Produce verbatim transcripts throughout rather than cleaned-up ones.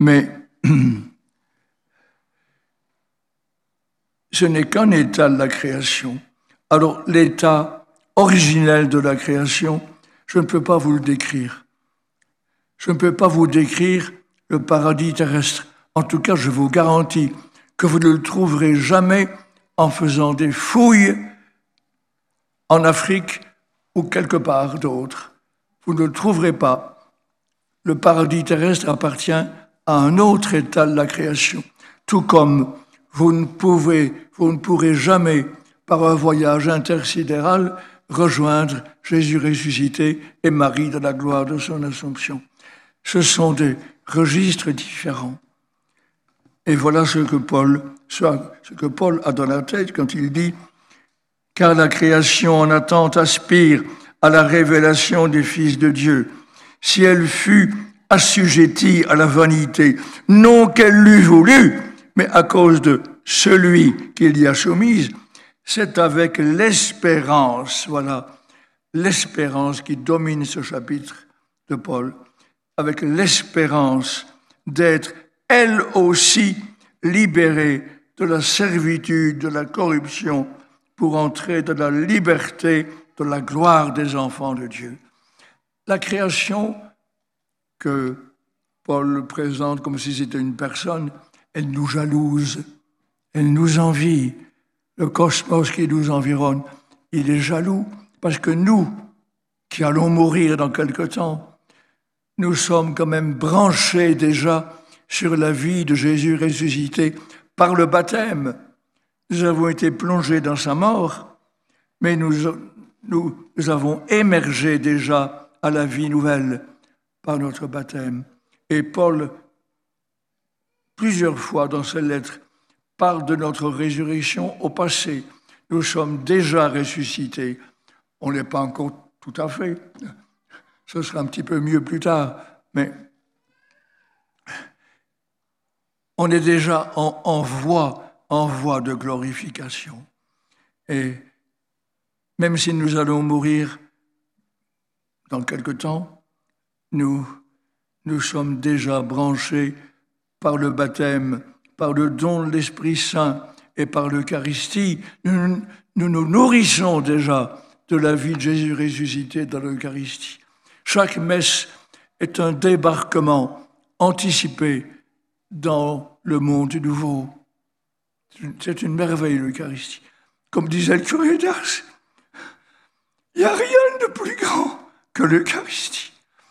Mais ce n'est qu'un état de la création. Alors, l'état originel de la création, je ne peux pas vous le décrire. Je ne peux pas vous décrire le paradis terrestre. En tout cas, je vous garantis que vous ne le trouverez jamais en faisant des fouilles en Afrique ou quelque part d'autre. Vous ne le trouverez pas. Le paradis terrestre appartient à un autre état de la création, tout comme vous ne pouvez, vous ne pourrez jamais, par un voyage intersidéral, rejoindre Jésus ressuscité et Marie de la gloire de son Assomption. Ce sont des registres différents. Et voilà ce que Paul, ce que Paul a dans la tête quand il dit « Car la création en attente aspire à la révélation des fils de Dieu. Si elle fut assujettie à la vanité, non qu'elle l'eût voulu, mais à cause de celui qui l'y a soumise, c'est avec l'espérance, voilà, l'espérance qui domine ce chapitre de Paul, avec l'espérance d'être elle aussi libérée de la servitude, de la corruption, pour entrer dans la liberté de la gloire des enfants de Dieu. » La création que Paul présente comme si c'était une personne, elle nous jalouse, elle nous envie. Le cosmos qui nous environne, il est jaloux parce que nous, qui allons mourir dans quelque temps, nous sommes quand même branchés déjà sur la vie de Jésus ressuscité par le baptême. Nous avons été plongés dans sa mort, mais nous, nous, nous avons émergé déjà à la vie nouvelle par notre baptême. Et Paul, plusieurs fois dans ses lettres, parle de notre résurrection au passé. Nous sommes déjà ressuscités. On n'est pas encore tout à fait. Ce sera un petit peu mieux plus tard, mais on est déjà en, en voie, en voie de glorification. Et même si nous allons mourir dans quelque temps, nous, nous sommes déjà branchés par le baptême, par le don de l'Esprit Saint et par l'Eucharistie. Nous, nous nous nourrissons déjà de la vie de Jésus ressuscité dans l'Eucharistie. Chaque messe est un débarquement anticipé dans le monde nouveau. C'est une merveille, l'Eucharistie. Comme disait le curé d'Ars, il n'y a rien de plus grand que l'Eucharistie.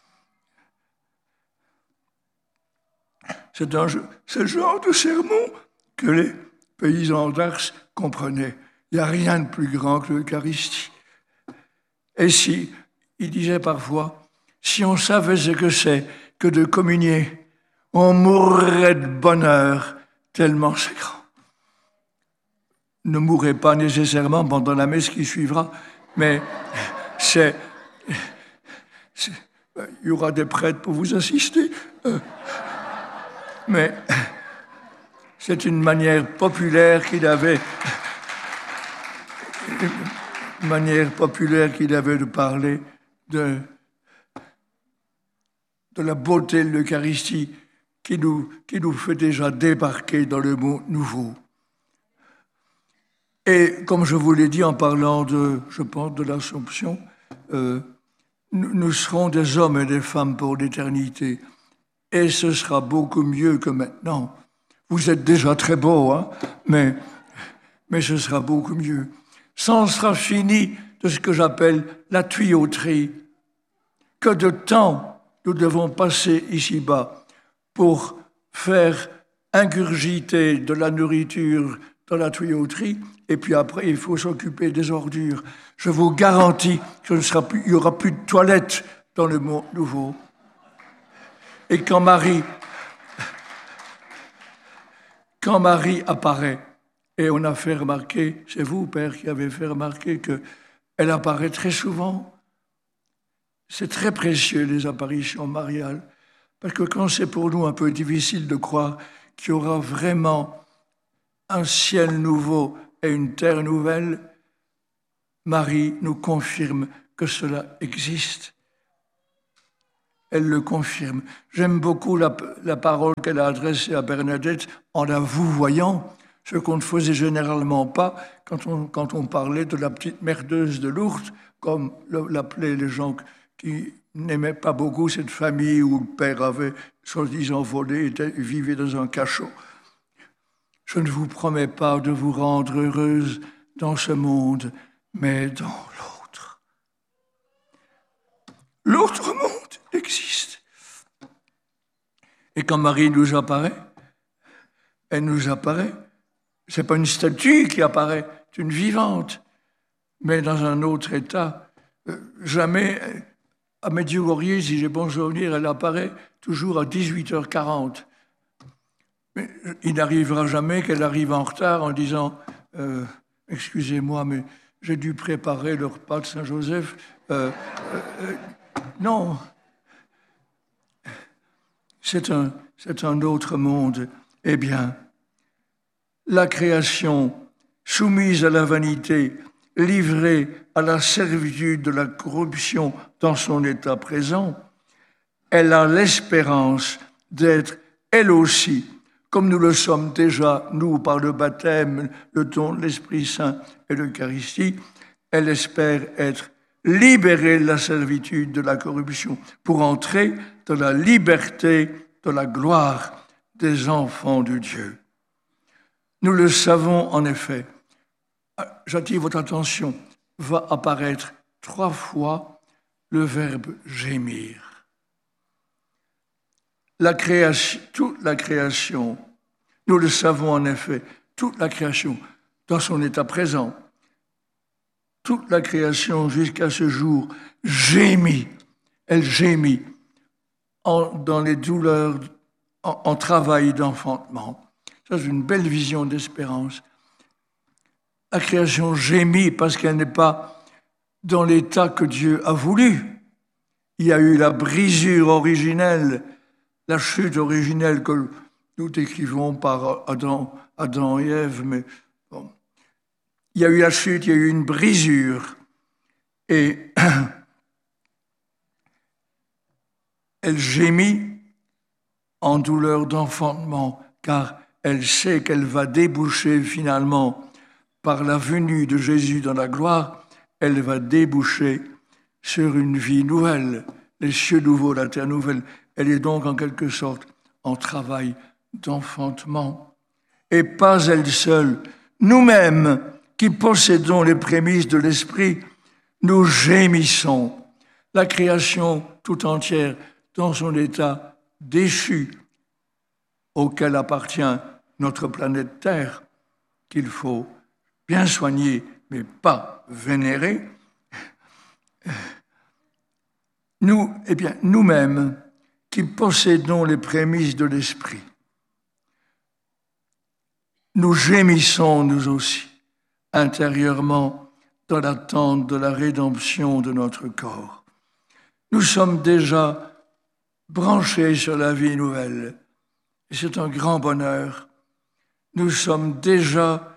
C'est, un, c'est le genre de sermon que les paysans d'Ars comprenaient. Il n'y a rien de plus grand que l'Eucharistie. Et si, il disait parfois, si on savait ce que c'est que de communier, on mourrait de bonheur tellement c'est grand. Ne mourrez pas nécessairement pendant la messe qui suivra, mais c'est, c'est, il y aura des prêtres pour vous assister. Euh, mais c'est une manière populaire qu'il avait, une manière populaire qu'il avait de parler de, de la beauté de l'Eucharistie qui nous, qui nous fait déjà débarquer dans le monde nouveau. Et comme je vous l'ai dit en parlant de, je pense, de l'Assomption, euh, nous, nous serons des hommes et des femmes pour l'éternité. Et ce sera beaucoup mieux que maintenant. Vous êtes déjà très beaux, hein, mais, mais ce sera beaucoup mieux. Ça sera fini de ce que j'appelle la tuyauterie. Que de temps nous devons passer ici-bas pour faire ingurgiter de la nourriture dans la tuyauterie, et puis après, il faut s'occuper des ordures. Je vous garantis qu'il n'y aura plus de toilettes dans le monde nouveau. Et quand Marie, quand Marie apparaît, et on a fait remarquer, c'est vous, Père, qui avez fait remarquer qu'elle apparaît très souvent. C'est très précieux, les apparitions mariales, parce que quand c'est pour nous un peu difficile de croire qu'il y aura vraiment un ciel nouveau et une terre nouvelle, Marie nous confirme que cela existe. elle le confirme. J'aime beaucoup la, la parole qu'elle a adressée à Bernadette en la vouvoyant, ce qu'on ne faisait généralement pas quand on, quand on parlait de la petite merdeuse de Lourdes, comme l'appelaient les gens qui n'aimaient pas beaucoup cette famille où le père avait, soi-disant, volé et vivait dans un cachot. Je ne vous promets pas de vous rendre heureuse dans ce monde, mais dans l'autre. L'autre monde existe. Et quand Marie nous apparaît, elle nous apparaît. Ce n'est pas une statue qui apparaît, c'est une vivante, mais dans un autre état. Jamais, à Medjugorje, si j'ai bon souvenir, elle apparaît toujours à dix-huit heures quarante. Mais il n'arrivera jamais qu'elle arrive en retard en disant euh, « Excusez-moi, mais j'ai dû préparer le repas de Saint-Joseph. Euh, euh, euh, » Non, c'est un, c'est un autre monde. Eh bien, la création soumise à la vanité, livrée à la servitude de la corruption dans son état présent, elle a l'espérance d'être, elle aussi, comme nous le sommes déjà, nous, par le baptême, le don de l'Esprit Saint et l'Eucharistie, elle espère être libérée de la servitude de la corruption pour entrer dans la liberté de la gloire des enfants de Dieu. Nous le savons en effet. J'attire votre attention, va apparaître trois fois le verbe gémir. La création, toute la création, nous le savons en effet, toute la création, dans son état présent, toute la création jusqu'à ce jour gémit, elle gémit en, dans les douleurs, en, en travail d'enfantement. Ça, c'est une belle vision d'espérance. La création gémit parce qu'elle n'est pas dans l'état que Dieu a voulu. Il y a eu la brisure originelle, la chute originelle que nous décrivons par Adam, Adam et Ève, mais bon. Il y a eu la chute, il y a eu une brisure, et elle gémit en douleur d'enfantement, car elle sait qu'elle va déboucher finalement, par la venue de Jésus dans la gloire, elle va déboucher sur une vie nouvelle, les cieux nouveaux, la terre nouvelle. Elle est donc en quelque sorte en travail d'enfantement. Et pas elle seule, nous-mêmes qui possédons les prémices de l'Esprit, nous gémissons. La création tout entière dans son état déchu auquel appartient notre planète Terre, qu'il faut bien soigner, mais pas vénérer. Nous, eh bien, nous-mêmes, qui possédons les prémices de l'Esprit, nous gémissons, nous aussi, intérieurement, dans l'attente de la rédemption de notre corps. Nous sommes déjà branchés sur la vie nouvelle, et c'est un grand bonheur. Nous sommes déjà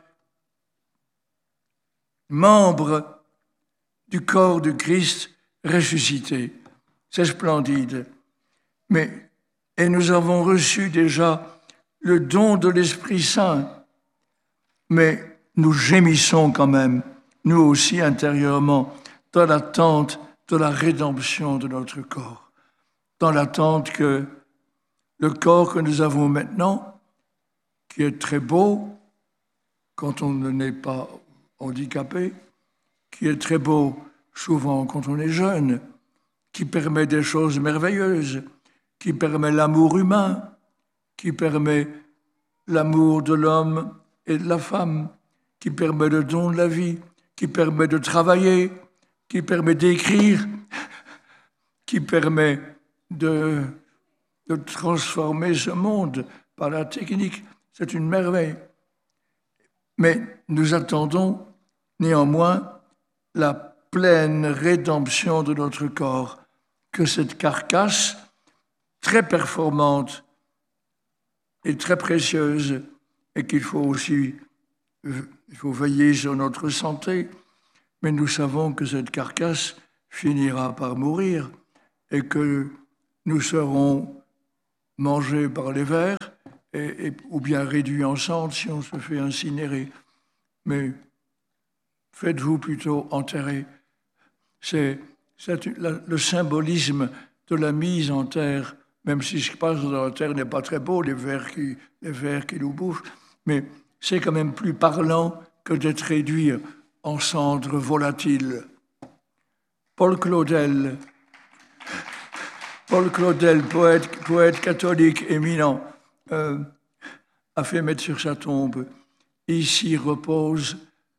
membres du corps du Christ ressuscité. C'est splendide. Mais, et nous avons reçu déjà le don de l'Esprit Saint, mais nous gémissons quand même, nous aussi intérieurement, dans l'attente de la rédemption de notre corps, dans l'attente que le corps que nous avons maintenant, qui est très beau quand on n'est pas handicapé, qui est très beau souvent quand on est jeune, qui permet des choses merveilleuses, qui permet l'amour humain, qui permet l'amour de l'homme et de la femme, qui permet le don de la vie, qui permet de travailler, qui permet d'écrire, qui permet de, de transformer ce monde par la technique. C'est une merveille. Mais nous attendons néanmoins la pleine rédemption de notre corps, que cette carcasse très performante et très précieuse, et qu'il faut aussi il faut veiller sur notre santé, mais nous savons que cette carcasse finira par mourir et que nous serons mangés par les vers, et, et, ou bien réduits en cendres si on se fait incinérer. Mais faites-vous plutôt enterrer. C'est, c'est la, le symbolisme de la mise en terre, même si ce qui passe dans la terre n'est pas très beau, les vers qui, les vers qui nous bouffent, mais c'est quand même plus parlant que d'être réduit en cendres volatiles. Paul Claudel, Paul Claudel, poète, poète catholique éminent, euh, a fait mettre sur sa tombe « Ici repose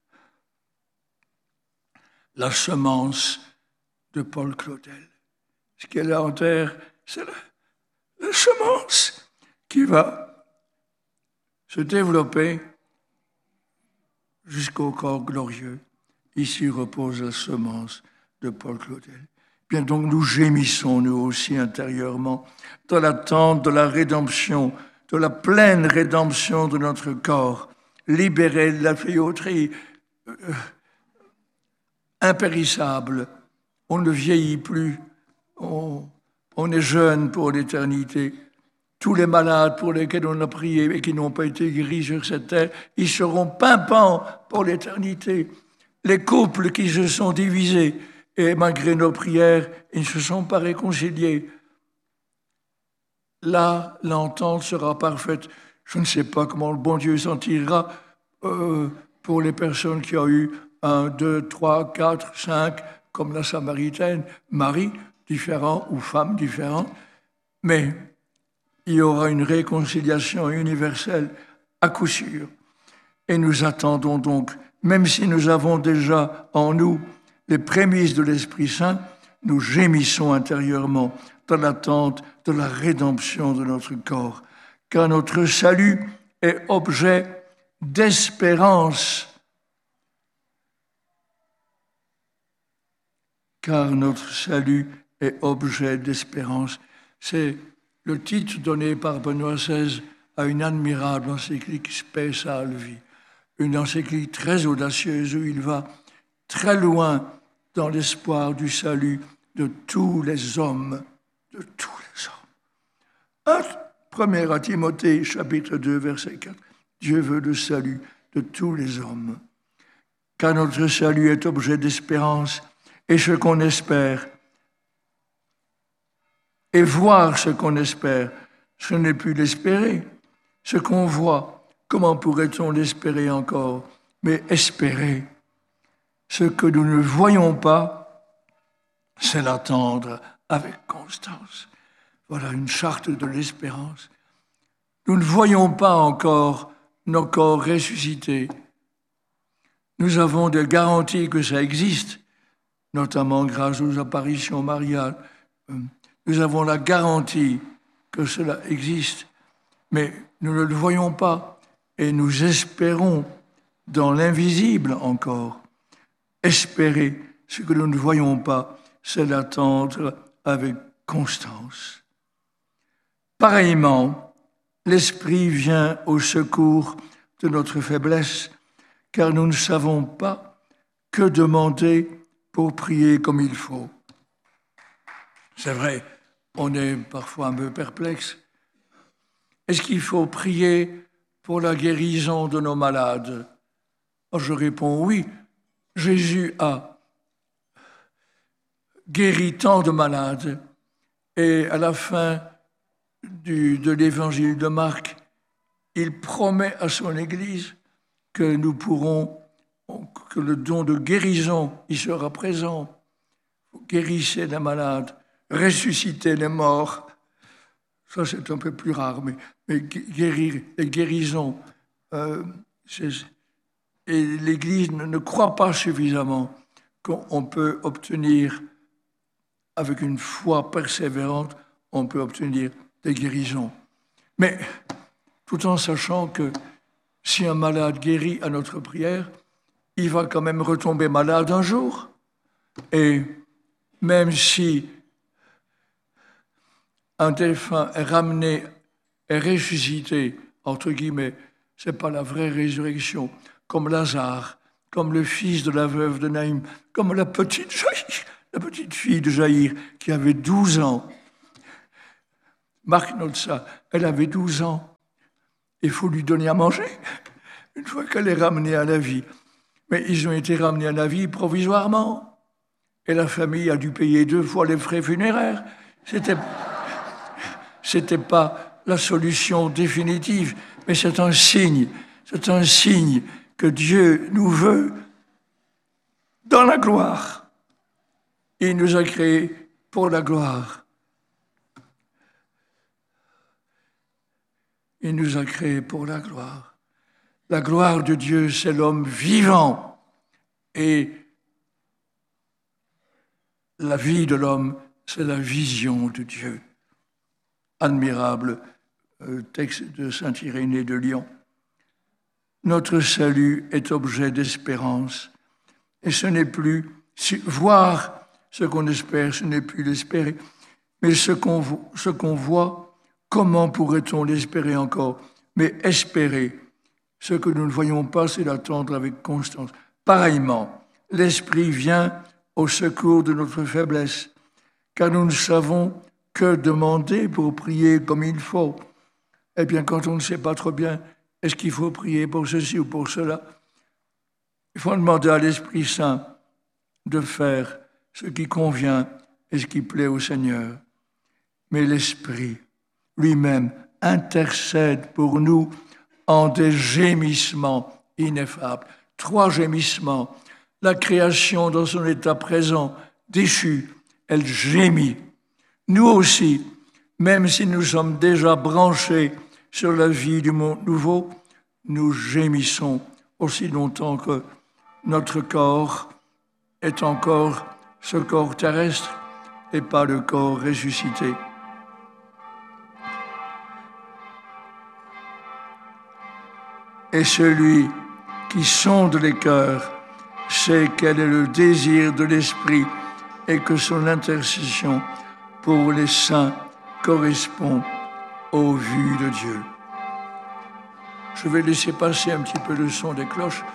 la semence de Paul Claudel ». Ce qu'elle a en terre, c'est la, la semence qui va se développer jusqu'au corps glorieux. Ici repose la semence de Paul Claudel. Bien donc nous gémissons, nous aussi intérieurement, dans l'attente de la rédemption, de la pleine rédemption de notre corps, libéré de la tuyauterie euh, impérissable. On ne vieillit plus, on, on est jeune pour l'éternité. Tous les malades pour lesquels on a prié et qui n'ont pas été guéris sur cette terre, ils seront pimpants pour l'éternité. Les couples qui se sont divisés, et malgré nos prières, ils ne se sont pas réconciliés. Là, l'entente sera parfaite. Je ne sais pas comment le bon Dieu s'en tirera euh, pour les personnes qui ont eu un, deux, trois, quatre, cinq, comme la Samaritaine, maris différents ou femmes différentes. Mais il y aura une réconciliation universelle à coup sûr. Et nous attendons donc, même si nous avons déjà en nous les prémices de l'Esprit Saint, nous gémissons intérieurement dans l'attente de la rédemption de notre corps, car notre salut est objet d'espérance. Car notre salut est objet d'espérance. C'est le titre donné par Benoît seize à une admirable encyclique Spe Salvi, une encyclique très audacieuse où il va très loin dans l'espoir du salut de tous les hommes, de tous les hommes. premier à Timothée, chapitre deux, verset quatre. Dieu veut le salut de tous les hommes. Car notre salut est objet d'espérance, et ce qu'on espère, et voir ce qu'on espère, ce n'est plus l'espérer. Ce qu'on voit, comment pourrait-on l'espérer encore? Mais espérer. Ce que nous ne voyons pas, c'est l'attendre avec constance. Voilà une charte de l'espérance. Nous ne voyons pas encore nos corps ressuscités. Nous avons des garanties que ça existe, notamment grâce aux apparitions mariales. Nous avons la garantie que cela existe, mais nous ne le voyons pas et nous espérons dans l'invisible encore. Espérer ce que nous ne voyons pas, c'est l'attendre avec constance. Pareillement, l'Esprit vient au secours de notre faiblesse, car nous ne savons pas que demander pour prier comme il faut. C'est vrai, on est parfois un peu perplexe. Est-ce qu'il faut prier pour la guérison de nos malades? Je réponds oui. Jésus a guéri tant de malades et à la fin du, de l'évangile de Marc, il promet à son Église que nous pourrons, que le don de guérison y sera présent. Guérissez les malades, ressuscitez les morts. Ça, c'est un peu plus rare, mais, mais guérir, les guérisons, euh, c'est... Et l'Église ne croit pas suffisamment qu'on peut obtenir, avec une foi persévérante, on peut obtenir des guérisons. Mais tout en sachant que si un malade guérit à notre prière, il va quand même retomber malade un jour. Et même si un défunt est ramené, est ressuscité, entre guillemets, ce n'est pas la vraie résurrection, comme Lazare, comme le fils de la veuve de Naïm, comme la petite Jaïr, la petite fille de Jaïr, qui avait douze ans. Marc note ça. Elle avait douze ans. Il faut lui donner à manger une fois qu'elle est ramenée à la vie. Mais ils ont été ramenés à la vie provisoirement. Et la famille a dû payer deux fois les frais funéraires. C'était, c'était pas la solution définitive, mais c'est un signe. C'est un signe que Dieu nous veut dans la gloire. Il nous a créés pour la gloire. Il nous a créés pour la gloire. La gloire de Dieu, c'est l'homme vivant. Et la vie de l'homme, c'est la vision de Dieu. Admirable euh, texte de saint Irénée de Lyon. Notre salut est objet d'espérance. Et ce n'est plus voir ce qu'on espère, ce n'est plus l'espérer. Mais ce qu'on, ce qu'on voit, comment pourrait-on l'espérer encore? Mais espérer, ce que nous ne voyons pas, c'est l'attendre avec constance. Pareillement, l'Esprit vient au secours de notre faiblesse, car nous ne savons que demander pour prier comme il faut. Eh bien, quand on ne sait pas trop bien, est-ce qu'il faut prier pour ceci ou pour cela? Il faut demander à l'Esprit Saint de faire ce qui convient et ce qui plaît au Seigneur. Mais l'Esprit lui-même intercède pour nous en des gémissements ineffables. Trois gémissements. La création dans son état présent, déchu, elle gémit. Nous aussi, même si nous sommes déjà branchés sur la vie du monde nouveau, nous gémissons aussi longtemps que notre corps est encore ce corps terrestre et pas le corps ressuscité. Et celui qui sonde les cœurs sait quel est le désir de l'Esprit et que son intercession pour les saints correspond aux vues de Dieu. Je vais laisser passer un petit peu le son des cloches.